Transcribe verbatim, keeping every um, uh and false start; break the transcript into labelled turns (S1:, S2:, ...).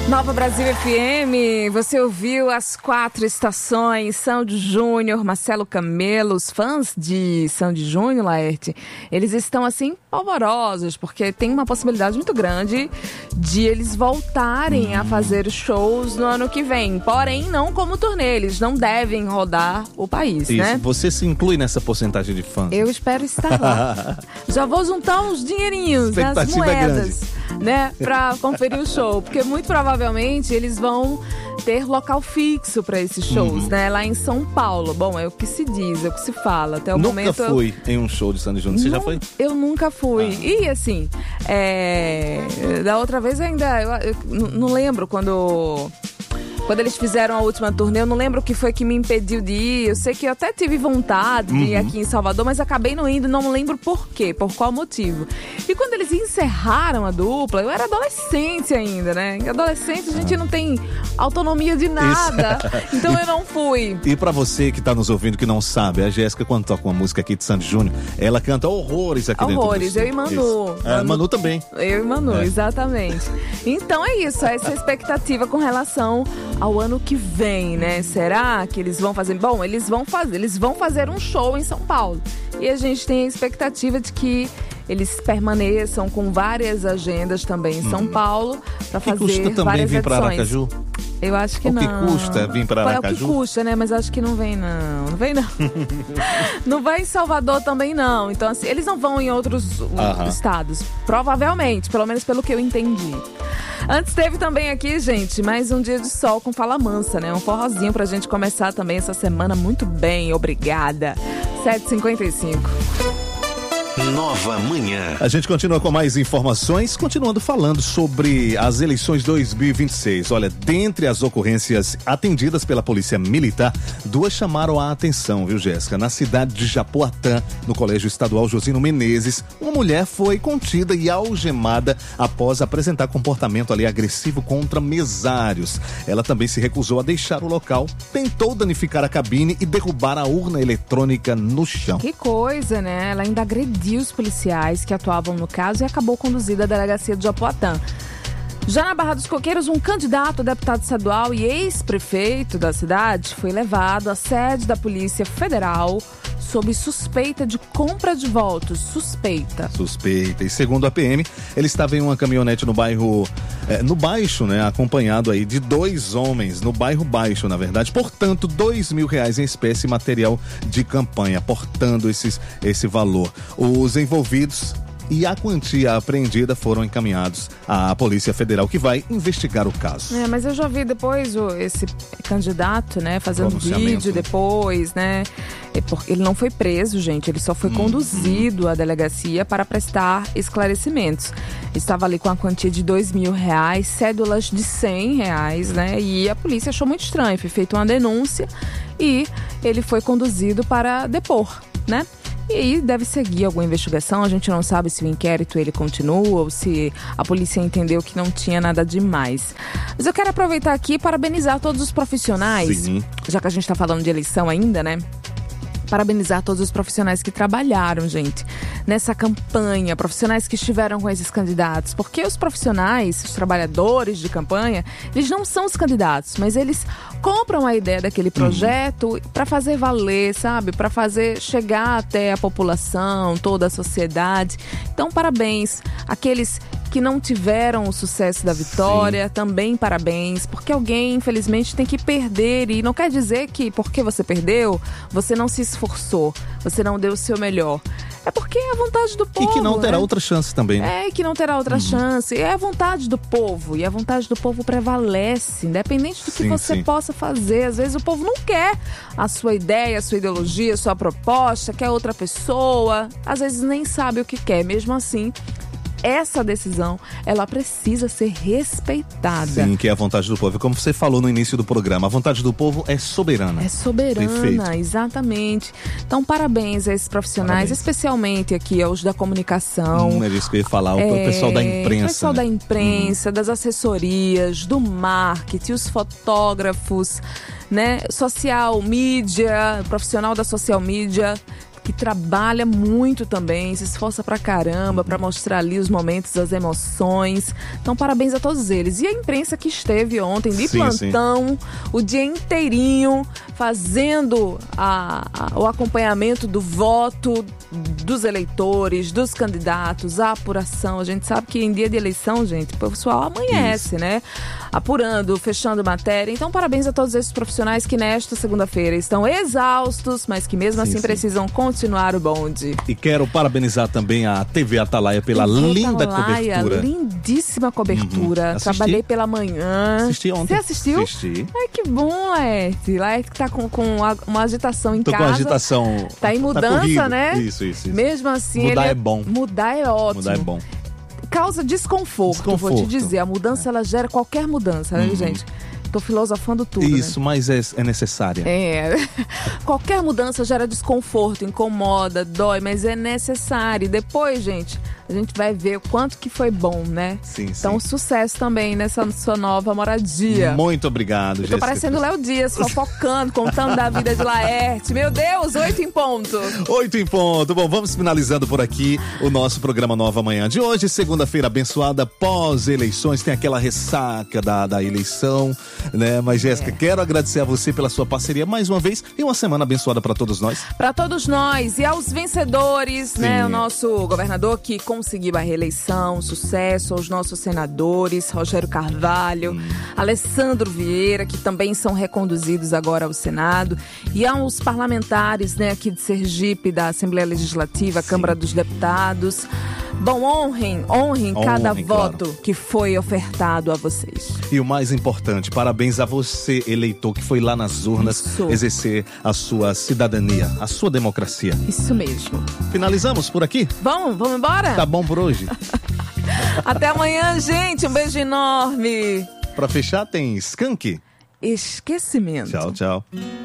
S1: Nova Brasil F M, você ouviu as quatro estações, Sandy Júnior, Marcelo Camelo, os fãs de Sandy Júnior, Laerte, eles estão assim polvorosos, porque tem uma possibilidade muito grande de eles voltarem hum. a fazer shows no ano que vem, porém não como turnê, eles não devem rodar o país,
S2: Isso,
S1: né?
S2: Você se inclui nessa porcentagem de fãs?
S1: Eu espero estar lá. Já vou juntar uns dinheirinhos, as moedas,
S2: é
S1: né, pra conferir o show, porque muito provavelmente Provavelmente eles vão ter local fixo para esses shows, uhum. né? Lá em São Paulo. Bom, é o que se diz, é o que se fala. Até o
S2: nunca
S1: momento.
S2: Nunca fui eu... em um show de Sandy Júnior. Você
S1: Não,
S2: já foi?
S1: Eu nunca fui. Ah. E assim, é... da outra vez ainda. Eu, eu não lembro quando. Quando eles fizeram a última turnê, eu não lembro o que foi que me impediu de ir. Eu sei que eu até tive vontade de ir uhum. aqui em Salvador, mas acabei não indo, não lembro por quê, por qual motivo. E quando eles encerraram a dupla, eu era adolescente ainda, né? Em adolescente a gente não tem autonomia de nada, Isso. então eu não fui.
S2: E pra você que tá nos ouvindo, que não sabe, a Jéssica, quando toca uma música aqui de Sandy Júnior, ela canta horrores aqui
S1: horrores,
S2: dentro do
S1: eu e Manu. Manu.
S2: É, Manu também.
S1: Eu e Manu,
S2: é.
S1: exatamente. Então é isso, essa expectativa com relação ao ano que vem, né? Será que eles vão fazer? Bom, eles vão fazer, eles vão fazer um show em São Paulo. E a gente tem a expectativa de que eles permaneçam com várias agendas também em São hum. Paulo para fazer
S2: custa também
S1: várias
S2: vir para
S1: edições.
S2: Aracaju?
S1: Eu acho que
S2: o
S1: não.
S2: O que custa vir para Aracaju?
S1: É o que custa, né? Mas acho que não vem não. Não vem não. Não vai em Salvador também não. Então assim, eles não vão em outros uh-huh. estados. Provavelmente, pelo menos pelo que eu entendi. Antes teve também aqui, gente, mais um dia de sol com Fala Mansa, né? Um forrozinho pra gente começar também essa semana muito bem, obrigada. sete e cinquenta e cinco.
S3: Nova Manhã.
S2: A gente continua com mais informações, continuando falando sobre as eleições dois mil e vinte e seis. Olha, dentre as ocorrências atendidas pela Polícia Militar, duas chamaram a atenção, viu, Jéssica? Na cidade de Japoatã, no Colégio Estadual Josino Menezes, uma mulher foi contida e algemada após apresentar comportamento ali agressivo contra mesários. Ela também se recusou a deixar o local, tentou danificar a cabine e derrubar a urna eletrônica no chão.
S1: Que coisa, né? Ela ainda agrediu os policiais que atuavam no caso e acabou conduzida à delegacia de Japoatã. Já na Barra dos Coqueiros, um candidato a deputado estadual e ex-prefeito da cidade foi levado à sede da Polícia Federal sob suspeita de compra de votos. Suspeita.
S2: Suspeita. E segundo a P M, ele estava em uma caminhonete no bairro, é, no Baixo, né? Acompanhado aí de dois homens, no bairro Baixo, na verdade. Portanto, dois mil reais em espécie e material de campanha, portando esses, esse valor. Os envolvidos e a quantia apreendida foram encaminhados à Polícia Federal, que vai investigar o caso.
S1: É, mas eu já vi depois o, esse candidato, né, fazendo vídeo depois, né, ele não foi preso, gente, ele só foi hum, conduzido hum. à delegacia para prestar esclarecimentos. Estava ali com a quantia de dois mil reais, cédulas de cem reais, né, e a polícia achou muito estranho, foi feita uma denúncia e ele foi conduzido para depor, né. E aí deve seguir alguma investigação, a gente não sabe se o inquérito ele continua ou se a polícia entendeu que não tinha nada demais. Mas eu quero aproveitar aqui e parabenizar todos os profissionais, Sim. já que a gente está falando de eleição ainda, né? Parabenizar todos os profissionais que trabalharam, gente, nessa campanha, profissionais que estiveram com esses candidatos, porque os profissionais, os trabalhadores de campanha, eles não são os candidatos, mas eles compram a ideia daquele projeto uhum. para fazer valer, sabe? Para fazer chegar até a população, toda a sociedade. Então, parabéns àqueles que não tiveram o sucesso da vitória, Sim. também parabéns, porque alguém, infelizmente, tem que perder, e não quer dizer que porque você perdeu, você não se esforçou, você não deu o seu melhor. É porque é a vontade do povo.
S2: E que não terá
S1: né?
S2: outra chance também. Né?
S1: É, e que não terá outra uhum. chance. É a vontade do povo, e a vontade do povo prevalece, independente do que sim, você sim. possa fazer. Às vezes o povo não quer a sua ideia, a sua ideologia, a sua proposta, quer outra pessoa, às vezes nem sabe o que quer, mesmo assim. Essa decisão, ela precisa ser respeitada.
S2: Sim, que é a vontade do povo. Como você falou no início do programa, a vontade do povo é soberana.
S1: É soberana, Perfeito. Exatamente. Então, parabéns a esses profissionais, parabéns. Especialmente aqui aos da comunicação.
S2: Hum, é isso que eu ia falar, o é, pessoal da imprensa. O
S1: pessoal
S2: né?
S1: da imprensa, hum. das assessorias, do marketing, os fotógrafos, né? Social media, profissional da social media. que trabalha muito também, se esforça pra caramba pra mostrar ali os momentos, as emoções. Então, parabéns a todos eles. E a imprensa que esteve ontem de sim, plantão, sim. o dia inteirinho, fazendo a, a, o acompanhamento do voto dos eleitores, dos candidatos, a apuração. A gente sabe que em dia de eleição, gente, o pessoal amanhece, Isso. né? Apurando, fechando matéria. Então, parabéns a todos esses profissionais que nesta segunda-feira estão exaustos, mas que mesmo sim, assim sim. precisam continuar o bonde.
S2: E quero parabenizar também a T V Atalaia pela T V linda Atalaia, cobertura.
S1: Lindíssima cobertura. Uhum. Trabalhei pela manhã.
S2: Assisti ontem.
S1: Você assistiu?
S2: Assisti.
S1: Ai, que bom, Laerte. Laerte que tá com, com uma agitação em
S2: Tô
S1: casa.
S2: Tô com agitação.
S1: Tá em mudança,
S2: tá
S1: né?
S2: Isso, isso, isso.
S1: Mesmo assim,
S2: mudar
S1: ele
S2: é bom.
S1: Mudar é ótimo.
S2: Mudar é bom.
S1: Causa desconforto,
S2: desconforto.
S1: vou te dizer. A mudança, é. ela gera qualquer mudança, né, uhum. gente? Tô filosofando tudo,
S2: Isso,
S1: né?
S2: mas é, é necessária.
S1: É. Qualquer mudança gera desconforto, incomoda, dói, mas é necessário. E depois, gente, a gente vai ver o quanto que foi bom, né?
S2: Sim,
S1: então,
S2: sim.
S1: sucesso também nessa sua nova moradia.
S2: Muito obrigado, Jéssica.
S1: Tô parecendo Léo Dias, fofocando, contando da vida de Laerte. Meu Deus, oito em ponto.
S2: Oito em ponto. Bom, vamos finalizando por aqui o nosso programa Nova Manhã de hoje. Segunda-feira abençoada, pós-eleições. Tem aquela ressaca da, da eleição, né? Mas, Jéssica, é. quero agradecer a você pela sua parceria mais uma vez e uma semana abençoada para todos nós.
S1: Para todos nós e aos vencedores, Sim. né? O nosso governador que conseguiu a reeleição, sucesso aos nossos senadores, Rogério Carvalho, hum. Alessandro Vieira, que também são reconduzidos agora ao Senado, e aos parlamentares, né, aqui de Sergipe, da Assembleia Legislativa, Sim. Câmara dos Deputados. Bom, honrem, honrem, honrem cada voto claro. que foi ofertado a vocês.
S2: E o mais importante, parabéns a você, eleitor, que foi lá nas urnas Isso. exercer a sua cidadania, a sua democracia.
S1: Isso mesmo.
S2: Finalizamos por aqui?
S1: Bom, vamos embora?
S2: Tá bom por hoje.
S1: Até amanhã, gente. Um beijo enorme.
S2: Pra fechar, tem Skank.
S1: Esquecimento.
S2: Tchau, tchau.